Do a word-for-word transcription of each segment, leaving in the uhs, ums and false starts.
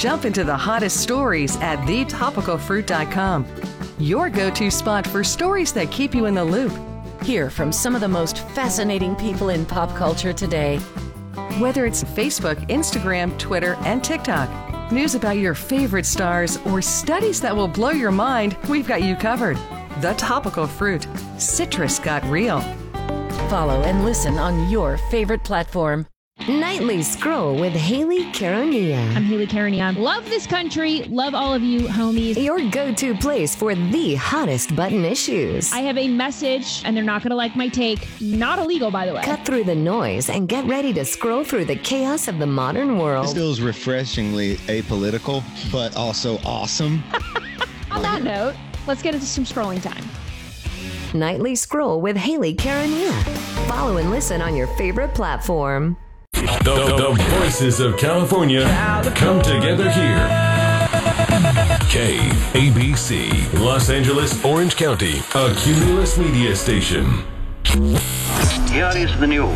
Jump into the hottest stories at the topical fruit dot com. Your go-to spot for stories that keep you in the loop. Hear from some of the most fascinating people in pop culture today. Whether it's Facebook, Instagram, Twitter, and TikTok, news about your favorite stars, or studies that will blow your mind, we've got you covered. The Topical Fruit. Citrus got real. Follow and listen on your favorite platform. Nightly Scroll with Haley Caronia. I'm Haley Caronia. Love this country. Love all of you, homies. Your go-to place for the hottest button issues. I have a message, and they're not going to like my take. Not illegal, by the way. Cut through the noise and get ready to scroll through the chaos of the modern world. This feels refreshingly apolitical, but also awesome. On that note, let's get into some scrolling time. Nightly Scroll with Haley Caronia. Follow and listen on your favorite platform. The, the voices of California come together here. K A B C, Los Angeles, Orange County, a Cumulus media station. Here is the news.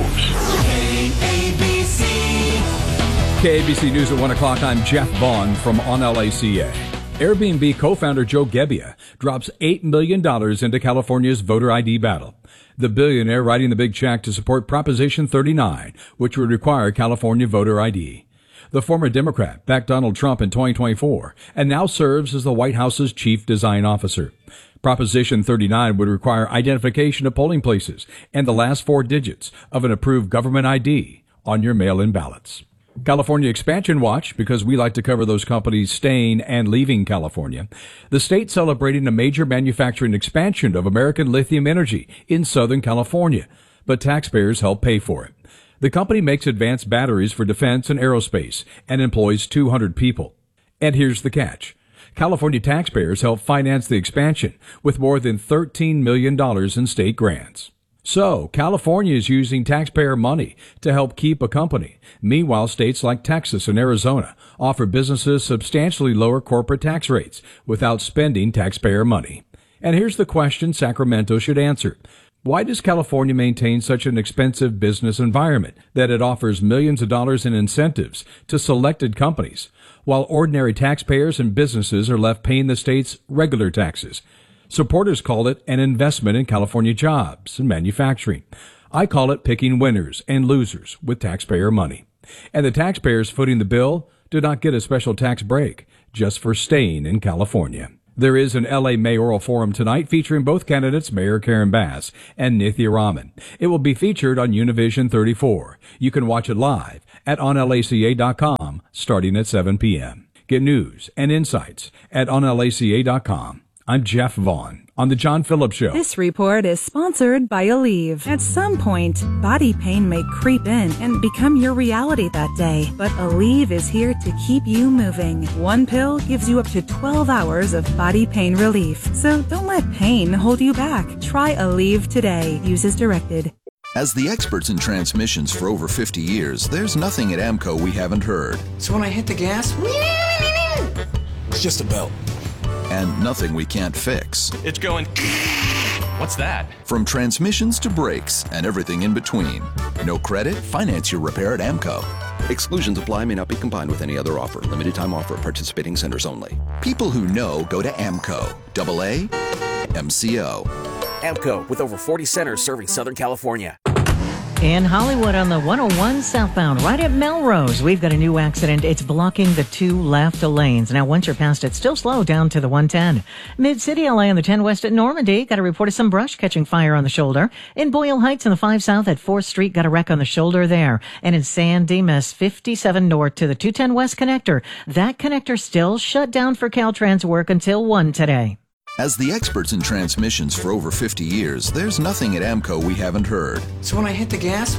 K A B C. K A B C News at one o'clock. I'm Jeff Vaughn from On L A C A. Airbnb co-founder Joe Gebbia drops eight million dollars into California's voter I D battle. The billionaire writing the big check to support Proposition thirty-nine, which would require California voter I D. The former Democrat backed Donald Trump in twenty twenty-four and now serves as the White House's chief design officer. Proposition thirty-nine would require identification of polling places and the last four digits of an approved government I D on your mail-in ballots. California Expansion Watch, because we like to cover those companies staying and leaving California. The state celebrating a major manufacturing expansion of American Lithium Energy in Southern California, but taxpayers help pay for it. The company makes advanced batteries for defense and aerospace and employs two hundred people. And here's the catch. California taxpayers help finance the expansion with more than thirteen million dollars in state grants. So, California is using taxpayer money to help keep a company. Meanwhile, states like Texas and Arizona offer businesses substantially lower corporate tax rates without spending taxpayer money. And here's the question Sacramento should answer. Why does California maintain such an expensive business environment that it offers millions of dollars in incentives to selected companies, while ordinary taxpayers and businesses are left paying the state's regular taxes? Supporters call it an investment in California jobs and manufacturing. I call it picking winners and losers with taxpayer money. And the taxpayers footing the bill do not get a special tax break just for staying in California. There is an L A mayoral forum tonight featuring both candidates, Mayor Karen Bass and Nithya Raman. It will be featured on Univision thirty-four. You can watch it live at on L A C A dot com starting at seven p.m. Get news and insights at on L A C A dot com. I'm Jeff Vaughn on The John Phillips Show. This report is sponsored by Aleve. At some point, body pain may creep in and become your reality that day. But Aleve is here to keep you moving. One pill gives you up to twelve hours of body pain relief. So don't let pain hold you back. Try Aleve today. Use as directed. As the experts in transmissions for over fifty years, there's nothing at AMCO we haven't heard. So when I hit the gas, it's just a belt. And nothing we can't fix. It's going... What's that? From transmissions to brakes and everything in between. No credit? Finance your repair at AMCO. Exclusions apply, may not be combined with any other offer. Limited time offer at participating centers only. People who know go to AMCO. Double A M C O. AMCO, with over forty centers serving Southern California. In Hollywood on the one oh one southbound, right at Melrose, we've got a new accident. It's blocking the two left lanes. Now, once you're past it, still slow down to the one ten. Mid-City L A on the ten west at Normandy, got a report of some brush catching fire on the shoulder. In Boyle Heights in the five south at fourth street, got a wreck on the shoulder there. And in San Dimas, fifty-seven north to the two ten west connector. That connector still shut down for Caltrans work until one today. As the experts in transmissions for over fifty years, there's nothing at AMCO we haven't heard. So when I hit the gas,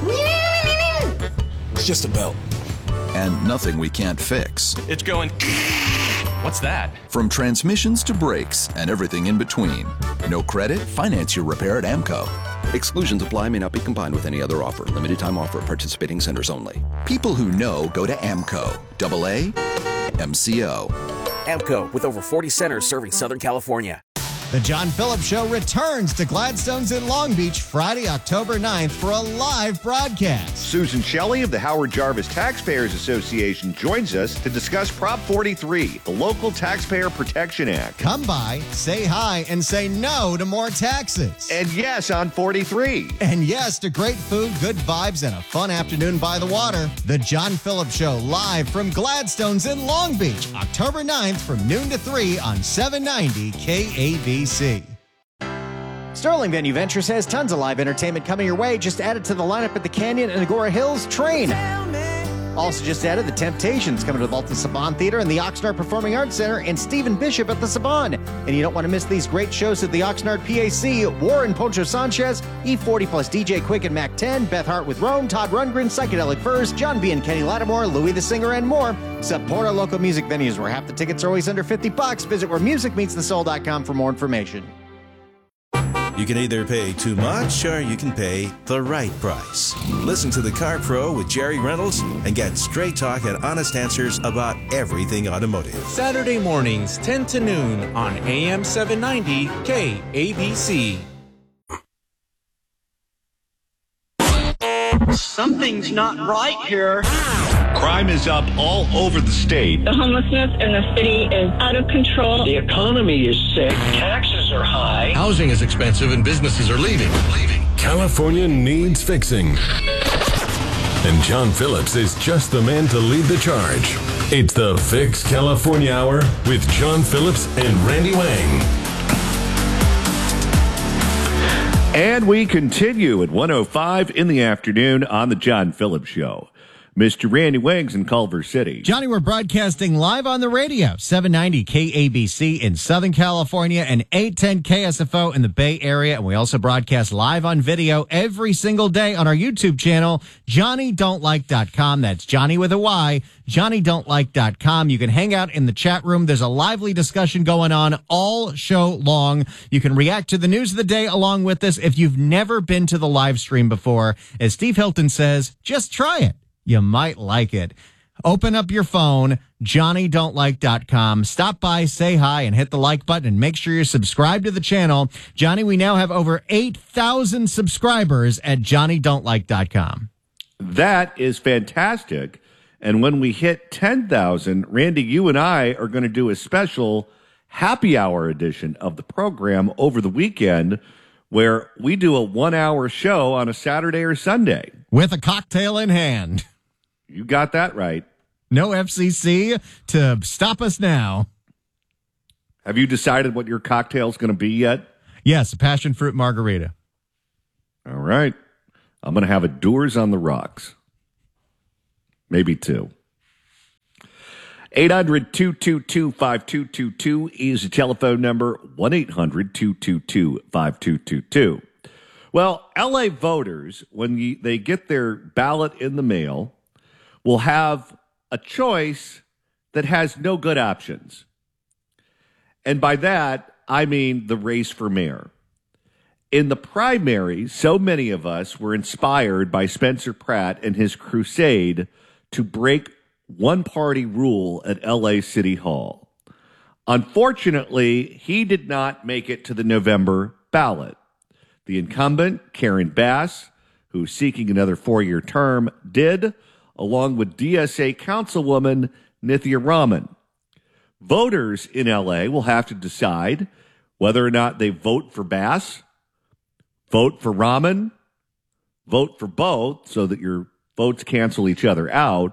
it's just a belt. And nothing we can't fix. It's going... What's that? From transmissions to brakes and everything in between. No credit? Finance your repair at AMCO. Exclusions apply, may not be combined with any other offer. Limited time offer at participating centers only. People who know go to AMCO. Double A M C O. AMCO, with over forty centers serving Southern California. The John Phillips Show returns to Gladstone's in Long Beach Friday, October ninth for a live broadcast. Susan Shelley of the Howard Jarvis Taxpayers Association joins us to discuss Prop forty-three, the Local Taxpayer Protection Act. Come by, say hi, and say no to more taxes. And yes on forty-three. And yes to great food, good vibes, and a fun afternoon by the water. The John Phillips Show live from Gladstone's in Long Beach, October ninth from noon to three on seven ninety K A B C. Sterling Venue Ventures has tons of live entertainment coming your way. Just add it to the lineup at the Canyon and Agora Hills Train. Also just added the Temptations coming to the Baltimore Saban Theater and the Oxnard Performing Arts Center, and Stephen Bishop at the Saban. And you don't want to miss these great shows at the Oxnard P A C. Warren Poncho Sanchez, E forty plus D J Quick and Mac ten, Beth Hart with Rome, Todd Rundgren, Psychedelic Furs, John B. and Kenny Lattimore, Louis the Singer, and more. Support our local music venues where half the tickets are always under fifty bucks. Visit where music meets the soul dot com for more information. You can either pay too much or you can pay the right price. Listen to The Car Pro with Jerry Reynolds and get straight talk and honest answers about everything automotive. Saturday mornings, ten to noon on A M seven ninety K A B C. Something's not right here. Crime is up all over the state. The homelessness in the city is out of control. The economy is sick. Taxes are high. Housing is expensive and businesses are leaving. leaving. California needs fixing. And John Phillips is just the man to lead the charge. It's the Fix California Hour with John Phillips and Randy Wang. And we continue at one oh five in the afternoon on the John Phillips Show. Mister Randy Wings in Culver City. Johnny, we're broadcasting live on the radio, seven ninety K A B C in Southern California and eight ten K S F O in the Bay Area. And we also broadcast live on video every single day on our YouTube channel, Johnny Don't Like dot com. That's Johnny with a Y, Johnny Don't Like dot com. You can hang out in the chat room. There's a lively discussion going on all show long. You can react to the news of the day along with us. If you've never been to the live stream before, as Steve Hilton says, just try it. You might like it. Open up your phone, Johnny Don't Like dot com. Stop by, say hi, and hit the like button, and make sure you're subscribed to the channel. Johnny, we now have over eight thousand subscribers at Johnny Don't Like dot com. That is fantastic. And when we hit ten thousand, Randy, you and I are going to do a special happy hour edition of the program over the weekend where we do a one-hour show on a Saturday or Sunday. With a cocktail in hand. You got that right. No F C C to stop us now. Have you decided what your cocktail's going to be yet? Yes, a passion fruit margarita. All right. I'm going to have a Doors on the Rocks. Maybe two. eight hundred, two two two, five two two two is the telephone number. one eight hundred, two two two, five two two two. Well, L A voters, when you, they get their ballot in the mail, will have a choice that has no good options. And by that, I mean the race for mayor. In the primary, so many of us were inspired by Spencer Pratt and his crusade to break one-party rule at L A City Hall. Unfortunately, he did not make it to the November ballot. The incumbent, Karen Bass, who's seeking another four-year term, did, along with D S A Councilwoman Nithya Raman. Voters in L A will have to decide whether or not they vote for Bass, vote for Raman, vote for both so that your votes cancel each other out,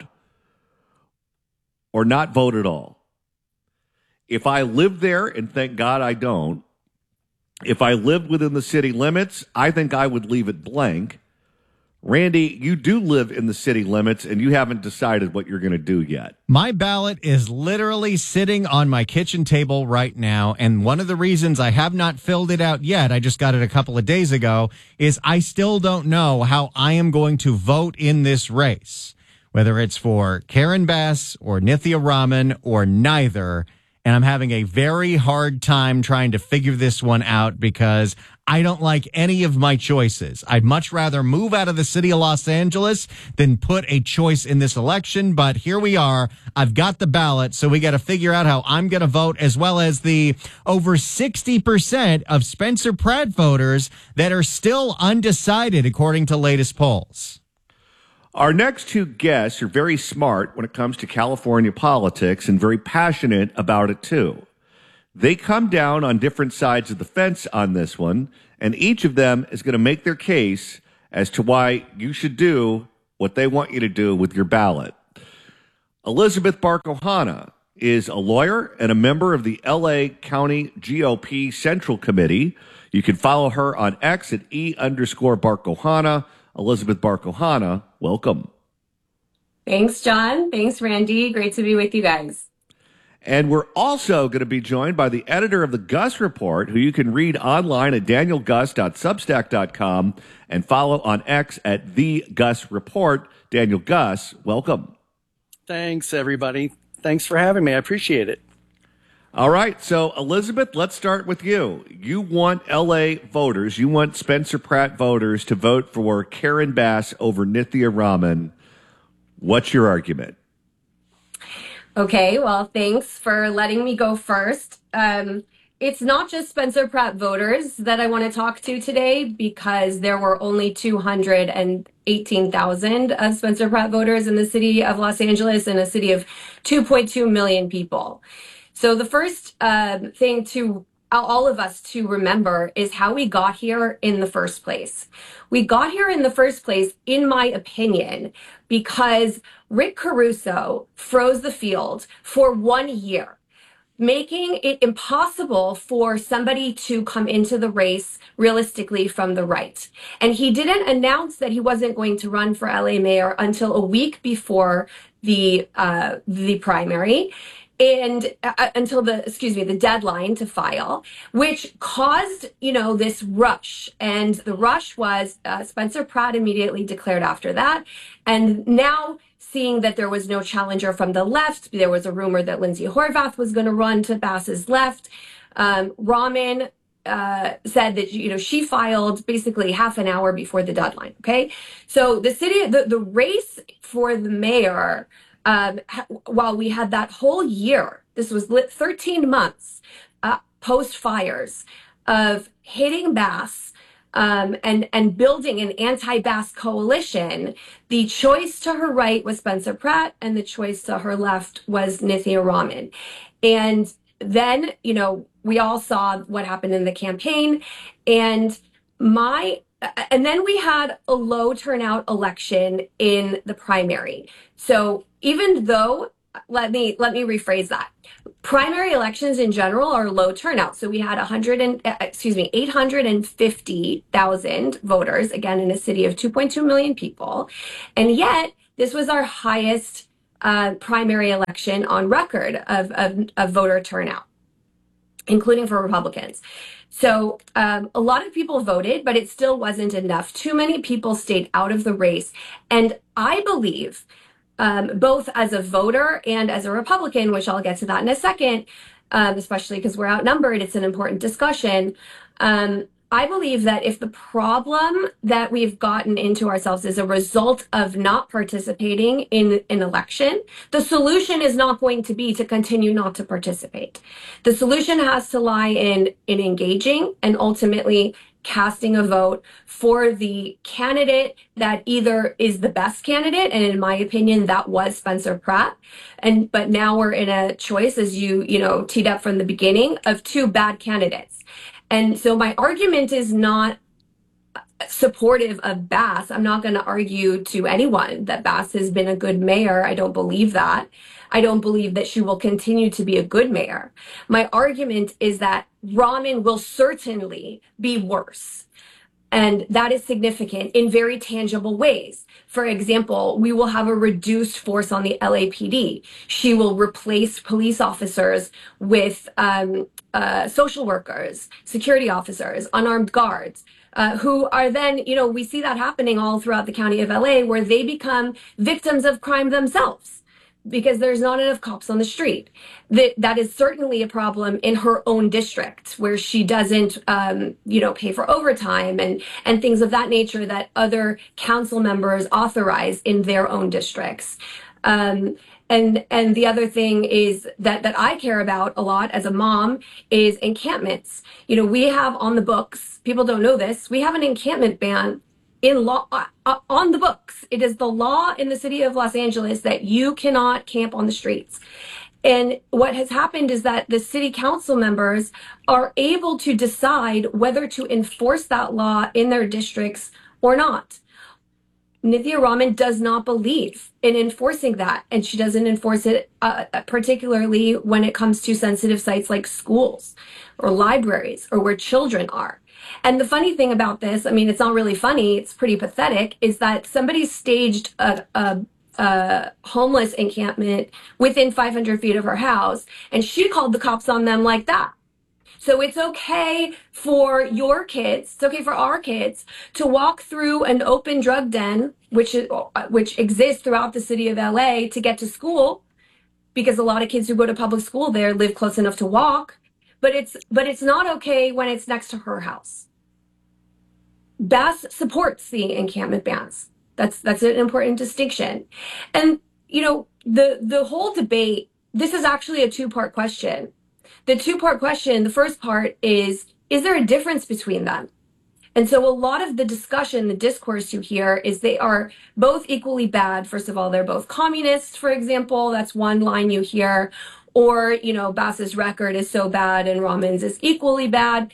or not vote at all. If I live there, and thank God I don't, if I lived within the city limits, I think I would leave it blank. Randy, you do live in the city limits, and you haven't decided what you're going to do yet. My ballot is literally sitting on my kitchen table right now, and one of the reasons I have not filled it out yet, I just got it a couple of days ago, is I still don't know how I am going to vote in this race, whether it's for Karen Bass or Nithya Raman or neither. and I'm having a very hard time trying to figure this one out because I don't like any of my choices. I'd much rather move out of the city of Los Angeles than put a choice in this election. But here we are. I've got the ballot, so we got to figure out how I'm going to vote, as well as the over sixty percent of Spencer Pratt voters that are still undecided, according to latest polls. Our next two guests are very smart when it comes to California politics and very passionate about it, too. They come down on different sides of the fence on this one, and each of them is going to make their case as to why you should do what they want you to do with your ballot. Elizabeth Barkohana is a lawyer and a member of the L A County G O P Central Committee. You can follow her on X at E underscore Barkohana. Elizabeth Barkohana, welcome. Thanks, John. Thanks, Randy. Great to be with you guys. And we're also going to be joined by the editor of the Gus Report, who you can read online at daniel gus dot substack dot com and follow on X at the Gus Report. Daniel Gus, welcome. Thanks, everybody. Thanks for having me. I appreciate it. All right. So, Elizabeth, let's start with you. You want L A voters, you want Spencer Pratt voters to vote for Karen Bass over Nithya Raman. What's your argument? Okay, well, thanks for letting me go first. Um, it's not just Spencer Pratt voters that I want to talk to today, because there were only two hundred eighteen thousand of Spencer Pratt voters in the city of Los Angeles, in a city of two point two million people. So the first um, thing to all of us to remember is how we got here in the first place. We got here in the first place, in my opinion, because Rick Caruso froze the field for one year, making it impossible for somebody to come into the race realistically from the right. And he didn't announce that he wasn't going to run for L A mayor until a week before the uh, the primary. And uh, until the, excuse me, the deadline to file, which caused, you know, this rush. And the rush was uh, Spencer Pratt immediately declared after that. And now, seeing that there was no challenger from the left, there was a rumor that Lindsay Horvath was going to run to Bass's left. Um, Raman uh, said that, you know, she filed basically half an hour before the deadline. Okay. So the city, the, the race for the mayor, Um, while we had that whole year, this was thirteen months uh, post fires of hitting Bass um, and, and building an anti-Bass coalition, the choice to her right was Spencer Pratt and the choice to her left was Nithya Raman. And then, you know, we all saw what happened in the campaign, and my And then we had a low turnout election in the primary. So even though, let me let me rephrase that. Primary elections in general are low turnout. So we had one hundred and, excuse me, eight hundred fifty thousand voters, again, in a city of two point two million people. And yet this was our highest uh, primary election on record of, of, of voter turnout, including for Republicans. So um, a lot of people voted, but it still wasn't enough. Too many people stayed out of the race. And I believe, um, both as a voter and as a Republican, which I'll get to that in a second, um, especially because we're outnumbered, it's an important discussion. Um, I believe that if the problem that we've gotten into ourselves is a result of not participating in an election, the solution is not going to be to continue not to participate. The solution has to lie in, in engaging and ultimately casting a vote for the candidate that either is the best candidate, and in my opinion, that was Spencer Pratt. And but now we're in a choice, as you you know teed up from the beginning, of two bad candidates. And so my argument is not supportive of Bass. I'm not going to argue to anyone that Bass has been a good mayor. I don't believe that. I don't believe that she will continue to be a good mayor. My argument is that Raman will certainly be worse. And that is significant in very tangible ways. For example, we will have a reduced force on the L A P D. She will replace police officers with um, uh, social workers, security officers, unarmed guards, uh, who are then, you know, we see that happening all throughout the county of L A, where they become victims of crime themselves. because there's not enough cops on the street. That that is certainly a problem in her own district, where she doesn't, um, you know, pay for overtime and and things of that nature that other council members authorize in their own districts. Um, and and the other thing is that that I care about a lot as a mom is encampments. You know, we have on the books. People don't know this. We have an encampment ban in law uh, on the books. It is the law in the city of Los Angeles that you cannot camp on the streets. And what has happened is that the city council members are able to decide whether to enforce that law in their districts or not. Nithya Raman does not believe in enforcing that, and she doesn't enforce it uh, particularly when it comes to sensitive sites like schools or libraries or where children are. And the funny thing about this, I mean, it's not really funny, it's pretty pathetic, is that somebody staged a, a, a homeless encampment within five hundred feet of her house, and she called the cops on them like that. So it's okay for your kids, it's okay for our kids to walk through an open drug den, which is, which exists throughout the city of L A, to get to school, because a lot of kids who go to public school there live close enough to walk. But it's but it's not okay when it's next to her house. Bass supports the encampment bans. That's that's an important distinction. And you know, the the whole debate, this is actually a two-part question. The two-part question, the first part is, is there a difference between them? And so a lot of the discussion, the discourse you hear is they are both equally bad. First of all, they're both communists, for example. That's one line you hear. Or, you know, Bass's record is so bad and Raman's is equally bad.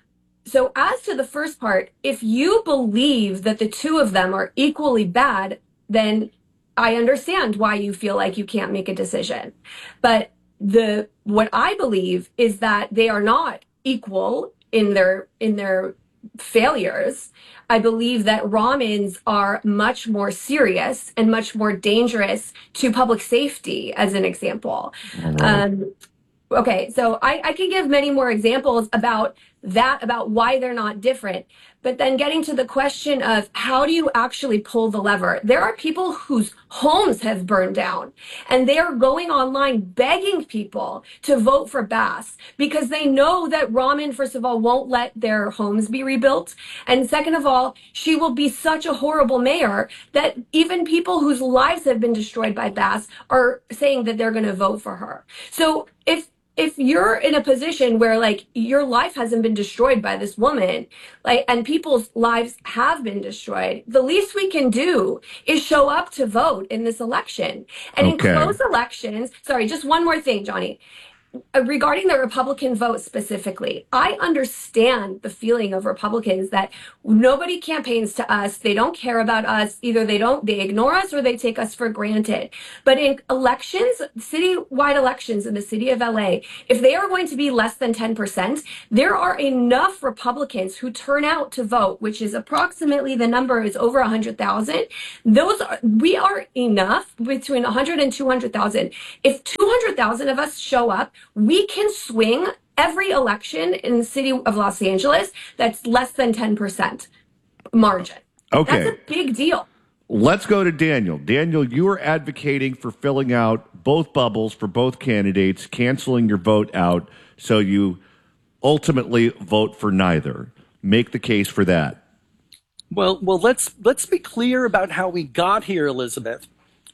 So as to the first part, if you believe that the two of them are equally bad, then I understand why you feel like you can't make a decision. But the what I believe is that they are not equal in their in their failures. I believe that Raman's are much more serious and much more dangerous to public safety, as an example. Right. Um, okay, so I, I can give many more examples about that, about why they're not different. But then getting to the question of how do you actually pull the lever? There are people whose homes have burned down, and they are going online begging people to vote for Bass because they know that Raman, first of all, won't let their homes be rebuilt. And second of all, she will be such a horrible mayor that even people whose lives have been destroyed by Bass are saying that they're going to vote for her. So if If you're in a position where like your life hasn't been destroyed by this woman, like, and people's lives have been destroyed, the least we can do is show up to vote in this election. And okay. in close elections, sorry, just one more thing, Johnny. Regarding the Republican vote specifically, I understand the feeling of Republicans that nobody campaigns to us. They don't care about us. Either they don't, they ignore us or they take us for granted. But in elections, citywide elections in the city of L A, if they are going to be less than ten percent, there are enough Republicans who turn out to vote, which is approximately, the number is over one hundred thousand. Those are, we are enough between one hundred and two hundred thousand. If two hundred thousand of us show up, we can swing every election in the city of Los Angeles that's less than ten percent margin. Okay. That's a big deal. Let's go to Daniel. Daniel, you are advocating for filling out both bubbles for both candidates, canceling your vote out, so you ultimately vote for neither. Make the case for that. Well, well, let's let's be clear about how we got here, Elizabeth.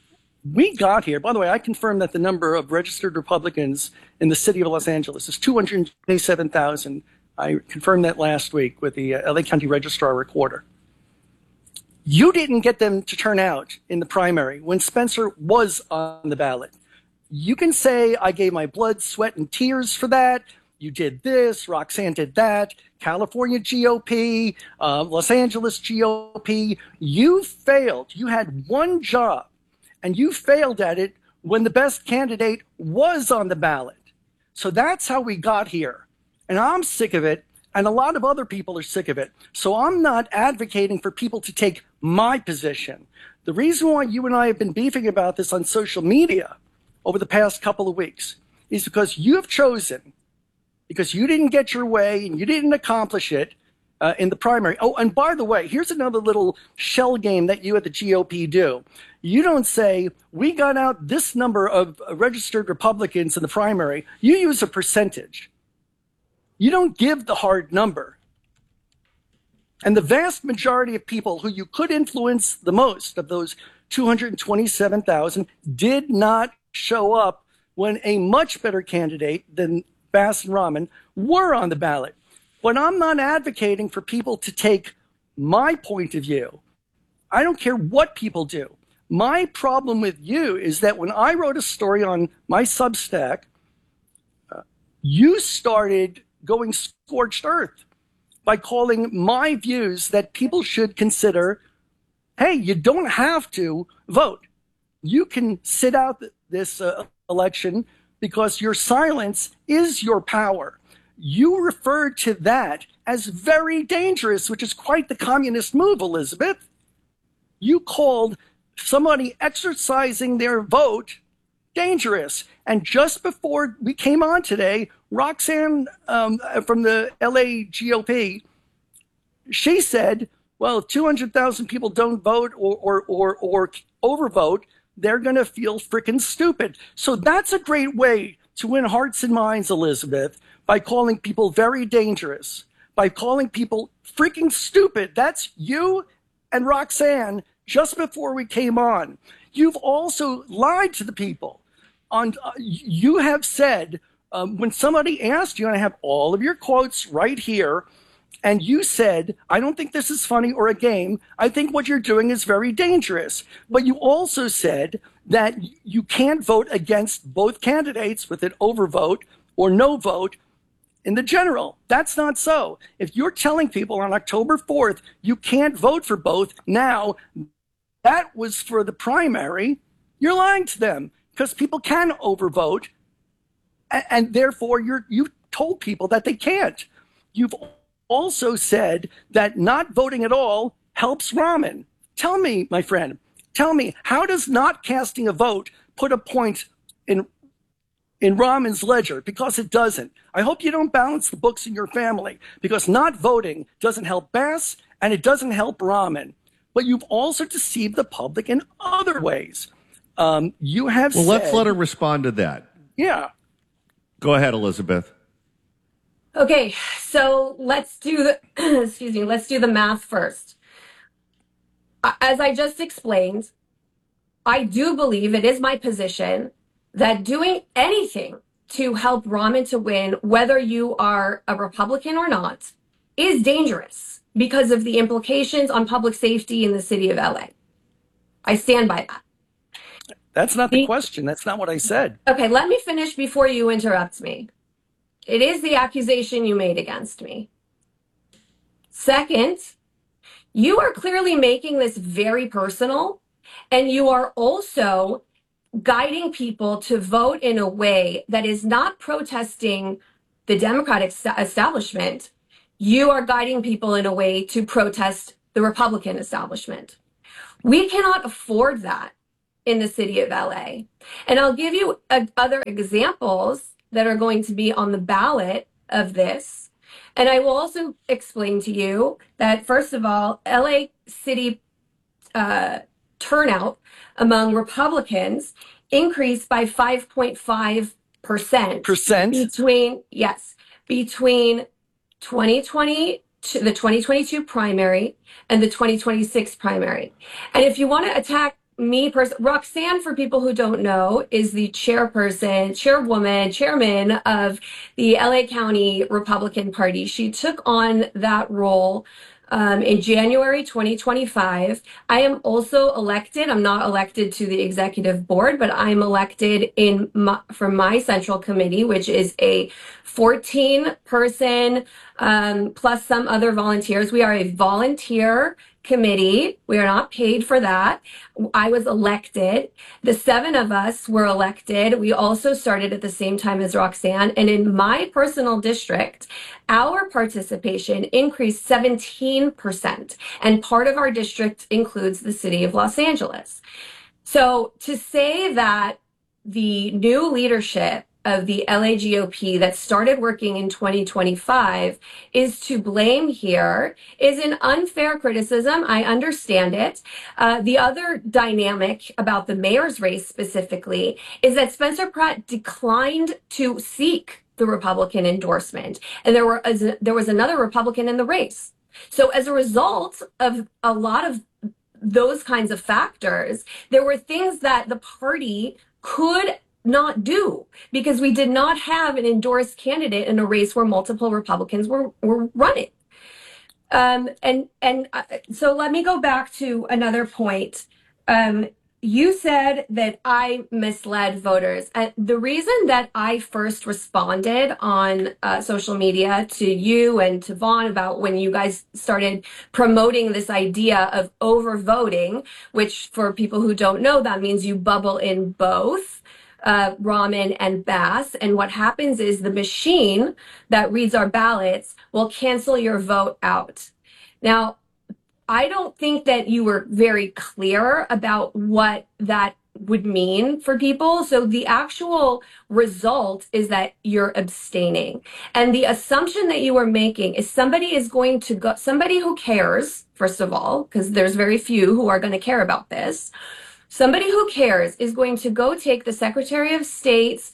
We got here, by the way, I confirmed that the number of registered Republicans in the city of Los Angeles is two hundred twenty-seven thousand. I confirmed that last week with the uh, L A County Registrar Recorder. You didn't get them to turn out in the primary when Spencer was on the ballot. You can say, I gave my blood, sweat, and tears for that. You did this, Roxanne did that, California G O P, uh, Los Angeles G O P. You failed. You had one job. And you failed at it when the best candidate was on the ballot. So that's how we got here. And I'm sick of it, and a lot of other people are sick of it. So I'm not advocating for people to take my position. The reason why you and I have been beefing about this on social media over the past couple of weeks is because you have chosen, because you didn't get your way and you didn't accomplish it uh, in the primary. Oh, and by the way, here's another little shell game that you at the G O P do. You don't say, we got out this number of registered Republicans in the primary. You use a percentage. You don't give the hard number. And the vast majority of people who you could influence the most, of those two hundred twenty-seven thousand, did not show up when a much better candidate than Bass and Rahman were on the ballot. But I'm not advocating for people to take my point of view. I don't care what people do. My problem with you is that when I wrote a story on my Substack, uh, you started going scorched earth by calling my views that people should consider, hey, you don't have to vote. You can sit out th- this uh, election because your silence is your power. You referred to that as very dangerous, which is quite the communist move, Elizabeth. You called somebody exercising their vote dangerous. And just before we came on today, Roxanne um, from the L A G O P, she said, well, if two hundred thousand people don't vote or, or, or, or overvote, they're going to feel freaking stupid. So that's a great way to win hearts and minds, Elizabeth, by calling people very dangerous, by calling people freaking stupid. That's you and Roxanne just before we came on. You've also lied to the people. On, uh, you have said, um, when somebody asked you, and I have all of your quotes right here, and you said, I don't think this is funny or a game. I think what you're doing is very dangerous. But you also said that you can't vote against both candidates with an overvote or no vote in the general. That's not so. If you're telling people on October fourth, you can't vote for both, now that was for the primary, you're lying to them because people can overvote. And, and therefore you're, you told people that they can't. You've also said that not voting at all helps Rahman. Tell me, my friend, tell me, how does not casting a vote put a point in in Rahman's ledger? Because it doesn't. I hope you don't balance the books in your family, because not voting doesn't help Bass and it doesn't help Rahman. But you've also deceived the public in other ways. Um, you have well, said... let's let her respond to that. Yeah. Go ahead, Elizabeth. Okay, so let's do the, excuse me, let's do the math first. As I just explained, I do believe it is my position that doing anything to help Rahman to win, whether you are a Republican or not, is dangerous because of the implications on public safety in the city of L A. I stand by that. That's not the question. That's not what I said. Okay, let me finish before you interrupt me. It is the accusation you made against me. Second, you are clearly making this very personal, and you are also guiding people to vote in a way that is not protesting the Democratic establishment. You are guiding people in a way to protest the Republican establishment. We cannot afford that in the city of L A. And I'll give you a, other examples that are going to be on the ballot of this. And I will also explain to you that, first of all, L A city uh, turnout among Republicans increased by five point five percent. Percent? Between, yes, between twenty twenty, the twenty twenty-two primary and the twenty twenty-six primary. And if you want to attack me person, Roxanne, for people who don't know, is the chairperson, chairwoman, chairman of the L A County Republican Party. She took on that role um, in January twenty twenty-five. I am also elected. I'm not elected to the executive board, but I'm elected in my, from my central committee, which is a fourteen person um, plus some other volunteers. We are a volunteer committee. We are not paid for that. I was elected. The seven of us were elected. We also started at the same time as Roxanne. And in my personal district, our participation increased seventeen percent. And part of our district includes the city of Los Angeles. So to say that the new leadership of the L A G O P that started working in twenty twenty-five is to blame here is an unfair criticism. I understand it. Uh, the other dynamic about the mayor's race specifically is that Spencer Pratt declined to seek the Republican endorsement, and there were there was another Republican in the race. So as a result of a lot of those kinds of factors, there were things that the party could not do because we did not have an endorsed candidate in a race where multiple Republicans were, were running. Um, and and uh, so let me go back to another point. Um, you said that I misled voters. Uh, the reason that I first responded on uh, social media to you and to Vaughn about when you guys started promoting this idea of overvoting, which for people who don't know, that means you bubble in both Uh, Rahman and Bass, and what happens is the machine that reads our ballots will cancel your vote out. Now, I don't think that you were very clear about what that would mean for people. So the actual result is that you're abstaining. And the assumption that you are making is somebody is going to go, somebody who cares, first of all, because there's very few who are going to care about this. Somebody who cares is going to go take the Secretary of State's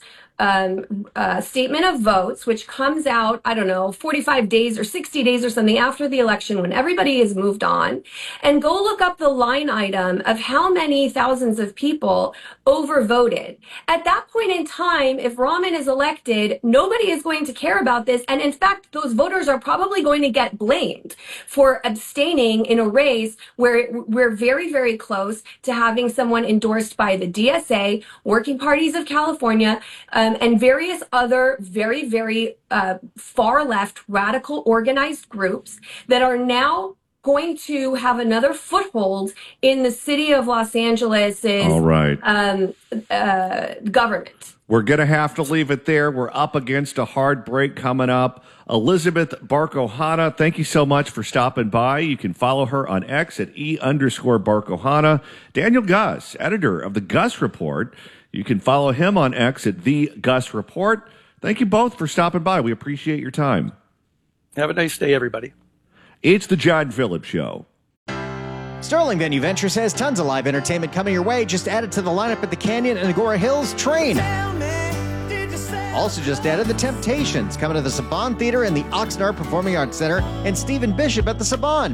um, uh, statement of votes, which comes out, I don't know, forty-five days or sixty days or something after the election when everybody has moved on, and go look up the line item of how many thousands of people overvoted. At that point in time, if Rahman is elected, nobody is going to care about this. And in fact, those voters are probably going to get blamed for abstaining in a race where we're very, very close to having someone endorsed by the D S A, Working Parties of California, um, and various other very, very uh, far left radical organized groups that are now going to have another foothold in the city of Los Angeles's All right. um, uh, government. We're going to have to leave it there. We're up against a hard break coming up. Elizabeth Barkohana, thank you so much for stopping by. You can follow her on X at E underscore Barkohana. Daniel Gus, editor of the Gus Report. You can follow him on X at The Gus Report. Thank you both for stopping by. We appreciate your time. Have a nice day, everybody. It's the John Phillips Show. Sterling Venue Ventures has tons of live entertainment coming your way. Just added to the lineup at the Canyon and Agora Hills Train. Also just added the Temptations coming to the Saban Theater and the Oxnard Performing Arts Center, and Stephen Bishop at the Saban.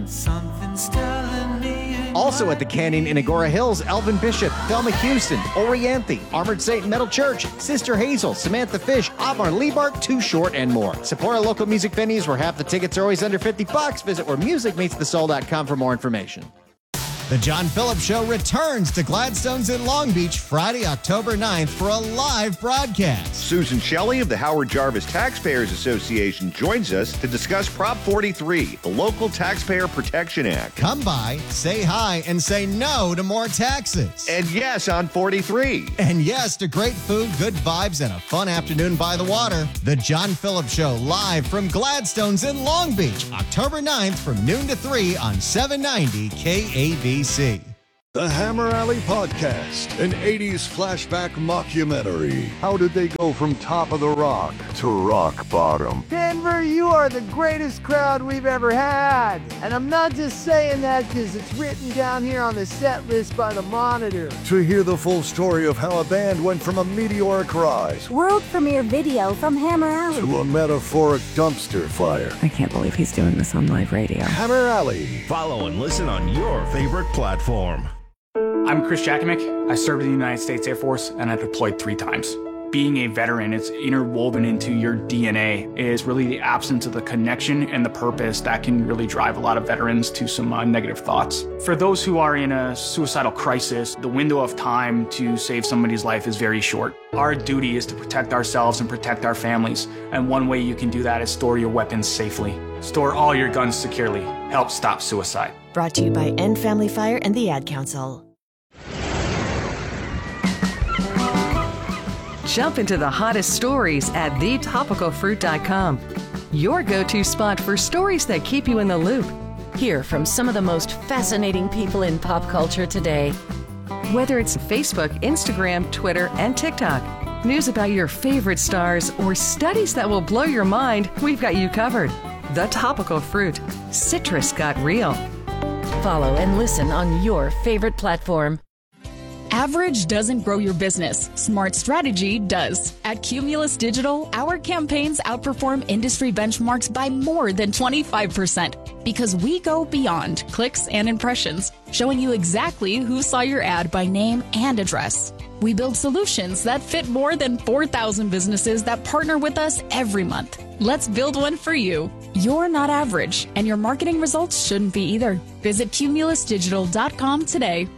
Also at the Canyon in Agora Hills, Elvin Bishop, Thelma Houston, Orianthe, Armored Saint Metal Church, Sister Hazel, Samantha Fish, Omar Lebark, Too Short, and more. Support our local music venues where half the tickets are always under fifty bucks. Visit where music meets the soul dot com for more information. The John Phillips Show returns to Gladstone's in Long Beach Friday, October ninth for a live broadcast. Susan Shelley of the Howard Jarvis Taxpayers Association joins us to discuss Prop forty-three, the Local Taxpayer Protection Act. Come by, say hi, and say no to more taxes. And yes on forty-three. And yes to great food, good vibes, and a fun afternoon by the water. The John Phillips Show live from Gladstone's in Long Beach, October ninth from noon to three on seven ninety K A B C. The Hammer Alley Podcast, an eighties flashback mockumentary. How did they go from top of the rock to rock bottom? Denver, you are the greatest crowd we've ever had. And I'm not just saying that because it's written down here on the set list by the Monitor. To hear the full story of how a band went from a meteoric rise, world premiere video from Hammer Alley, to a metaphoric dumpster fire. I can't believe he's doing this on live radio. Hammer Alley. Follow and listen on your favorite platform. I'm Chris Jakimick. I served in the United States Air Force, and I deployed three times. Being a veteran, it's interwoven into your D N A. It is really the absence of the connection and the purpose that can really drive a lot of veterans to some uh, negative thoughts. For those who are in a suicidal crisis, the window of time to save somebody's life is very short. Our duty is to protect ourselves and protect our families, and one way you can do that is store your weapons safely. Store all your guns securely. Help stop suicide. Brought to you by End Family Fire and the Ad Council. Jump into the hottest stories at the topical fruit dot com. Your go-to spot for stories that keep you in the loop. Hear from some of the most fascinating people in pop culture today. Whether it's Facebook, Instagram, Twitter, and TikTok, News about your favorite stars or studies that will blow your mind, we've got you covered. The Topical Fruit. Citrus got real. Follow and listen on your favorite platform. Average doesn't grow your business. Smart strategy does. At Cumulus Digital, our campaigns outperform industry benchmarks by more than twenty-five percent because we go beyond clicks and impressions, showing you exactly who saw your ad by name and address. We build solutions that fit more than four thousand businesses that partner with us every month. Let's build one for you. You're not average, and your marketing results shouldn't be either. Visit cumulus digital dot com today.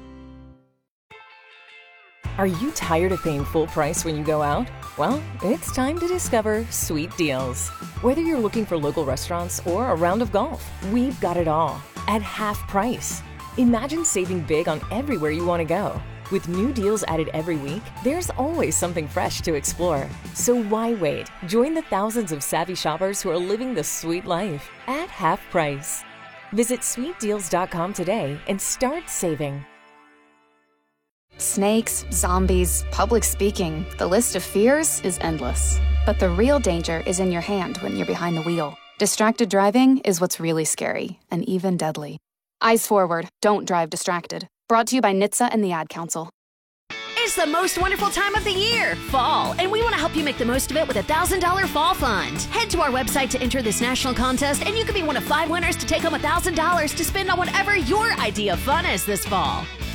Are you tired of paying full price when you go out? Well, it's time to discover Sweet Deals. Whether you're looking for local restaurants or a round of golf, we've got it all at half price. Imagine saving big on everywhere you want to go. With new deals added every week, there's always something fresh to explore. So why wait? Join the thousands of savvy shoppers who are living the sweet life at half price. Visit sweet deals dot com today and start saving. Snakes, zombies, public speaking, the list of fears is endless. But the real danger is in your hand when you're behind the wheel. Distracted driving is what's really scary and even deadly. Eyes forward, don't drive distracted. Brought to you by N H T S A and the Ad Council. It's the most wonderful time of the year, fall, and we want to help you make the most of it with a one thousand dollars Fall Fund. Head to our website to enter this national contest, and you could be one of five winners to take home one thousand dollars to spend on whatever your idea of fun is this fall.